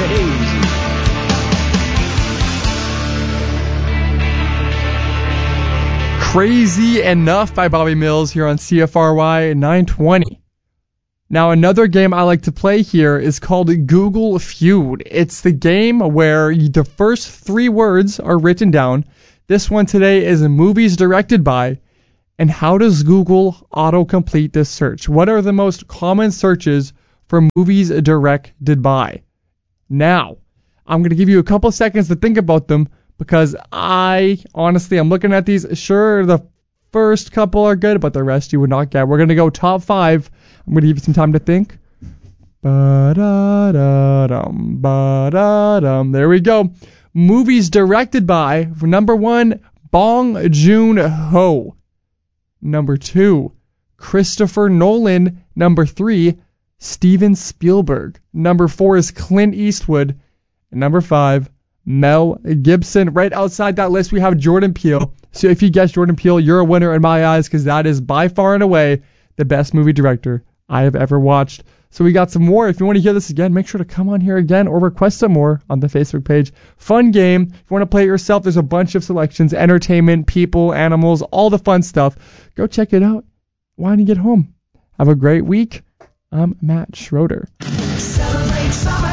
Crazy Enough by Bobby Mills here on CFRY 920. Now, another game I like to play here is called Google Feud. It's the game where the first 3 words are written down. This one today is movies directed by, and how does Google autocomplete this search? What are the most common searches for movies directed by? Now, I'm going to give you a couple seconds to think about them, because I'm looking at these. Sure, the first couple are good, but the rest you would not get. We're going to go top 5. I'm going to give you some time to think. Ba-da-da-dum, ba-da-dum. There we go. Movies directed by, number 1, Bong Joon-ho. Number 2, Christopher Nolan. Number 3, Steven Spielberg. Number 4 is Clint Eastwood. And number 5, Mel Gibson. Right outside that list, we have Jordan Peele. So if you guess Jordan Peele, you're a winner in my eyes, because that is by far and away the best movie director I have ever watched. So we got some more. If you want to hear this again, make sure to come on here again or request some more on the Facebook page. Fun game. If you want to play it yourself, there's a bunch of selections, entertainment, people, animals, all the fun stuff. Go check it out. Why don't you get home? Have a great week. I'm Matt Schroeder. Celebrate summer.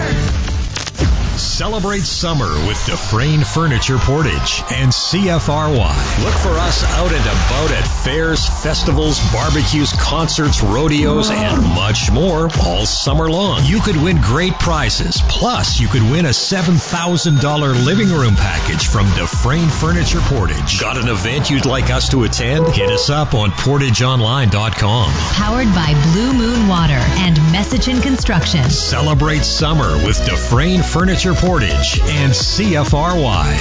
Celebrate summer with Dufresne Furniture Portage and CFRY. Look for us out and about at fairs, festivals, barbecues, concerts, rodeos, and much more all summer long. You could win great prizes. Plus, you could win a $7,000 living room package from Dufresne Furniture Portage. Got an event you'd like us to attend? Hit us up on portageonline.com. Powered by Blue Moon Water and Messaging Construction. Celebrate summer with Dufresne Furniture Portage and CFRY.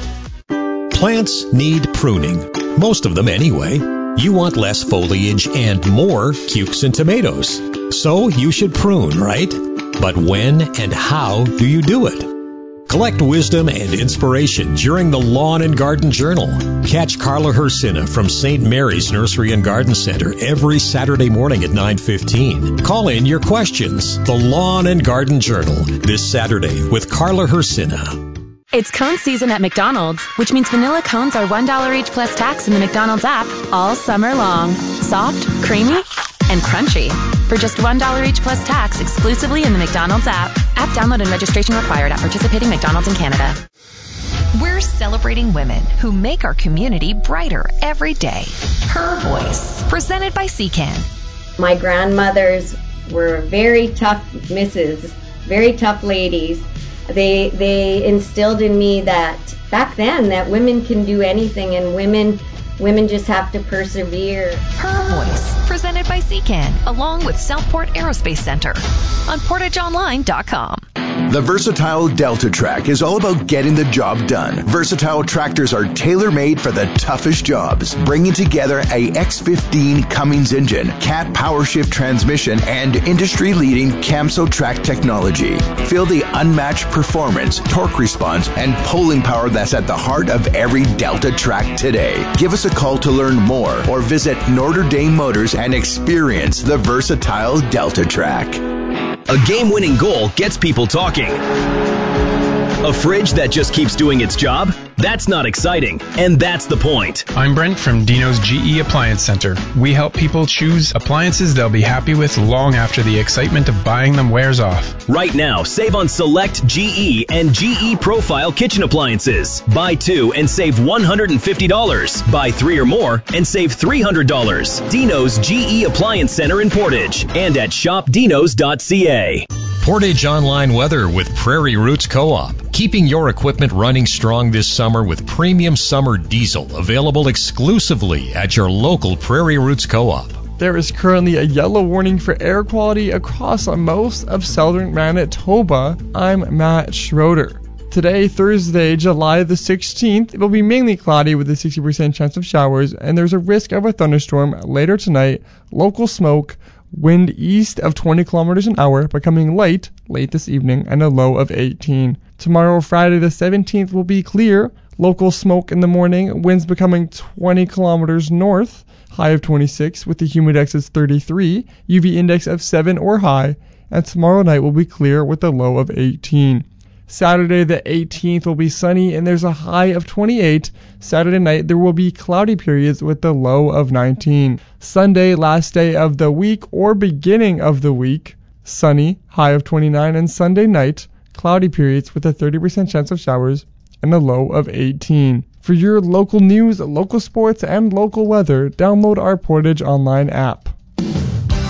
Plants need pruning. Most of them anyway. You want less foliage and more cukes and tomatoes. So you should prune, right? But when and how do you do it? Collect wisdom and inspiration during the Lawn and Garden Journal. Catch Carla Hersina from St. Mary's Nursery and Garden Center every Saturday morning at 9:15. Call in your questions. The Lawn and Garden Journal this Saturday with Carla Hersina. It's cone season at McDonald's, which means vanilla cones are $1 each plus tax in the McDonald's app all summer long. Soft, creamy, and crunchy. For just $1 each plus tax exclusively in the McDonald's app. App download and registration required at participating McDonald's in Canada. We're celebrating women who make our community brighter every day. Her Voice, presented by CCAN. My grandmothers were very tough misses, very tough ladies. They instilled in me that back then that women can do anything, and women just have to persevere. Her Voice, presented by CCAN, along with Southport Aerospace Center on portageonline.com. The Versatile Delta Track is all about getting the job done. Versatile tractors are tailor-made for the toughest jobs, bringing together a X15 Cummins engine, Cat power shift transmission, and industry-leading Camso track technology. Feel the unmatched performance, torque response, and pulling power that's at the heart of every Delta track today. Give us a call to learn more or visit Notre Dame Motors and experience the Versatile Delta Track. A game-winning goal gets people talking. A fridge that just keeps doing its job? That's not exciting, and that's the point. I'm Brent from Dino's GE Appliance Center. We help people choose appliances they'll be happy with long after the excitement of buying them wears off. Right now, save on select GE and GE Profile kitchen appliances. Buy 2 and save $150. Buy 3 or more and save $300. Dino's GE Appliance Center in Portage and at shopdinos.ca. Portage Online weather with Prairie Roots Co-op. Keeping your equipment running strong this summer with premium summer diesel available exclusively at your local Prairie Roots Co-op. There is currently a yellow warning for air quality across most of southern Manitoba. I'm Matt Schroeder. Today, Thursday, July the 16th, it will be mainly cloudy with a 60% chance of showers, and there's a risk of a thunderstorm later tonight. Local smoke, wind east of 20 kilometers an hour, becoming light late this evening, and a low of 18. Tomorrow, Friday the 17th, will be clear. Local smoke in the morning, winds becoming 20 kilometers north, high of 26, with the humidex as 33, UV index of 7 or high, and tomorrow night will be clear with a low of 18. Saturday the 18th will be sunny and there's a high of 28. Saturday night there will be cloudy periods with a low of 19. Sunday, last day of the week or beginning of the week, sunny, high of 29, and Sunday night, cloudy periods with a 30% chance of showers and a low of 18. For your local news, local sports, and local weather, download our Portage Online app.